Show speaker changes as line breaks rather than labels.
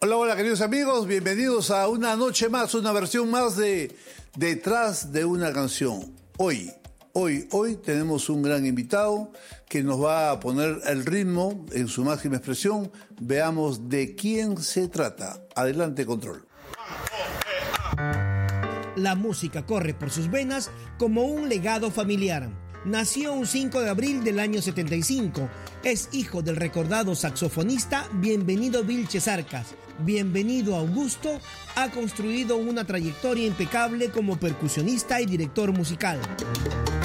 Hola, hola queridos amigos, bienvenidos a una noche más, una versión más de Detrás de una canción. Hoy tenemos un gran invitado que nos va a poner el ritmo en su máxima expresión. Veamos de quién se trata. Adelante, control.
La música corre por sus venas como un legado familiar. Nació un 5 de abril del año 75. Es hijo del recordado saxofonista Bienvenido Vilches Arcas. Bienvenido Augusto ha construido una trayectoria impecable como percusionista y director musical.